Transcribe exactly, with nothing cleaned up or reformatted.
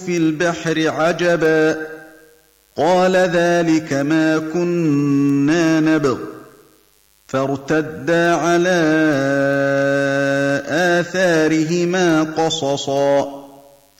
في البحر عجبا قال ذلك ما كنا نبغ فارتدا على آثارهما قصصا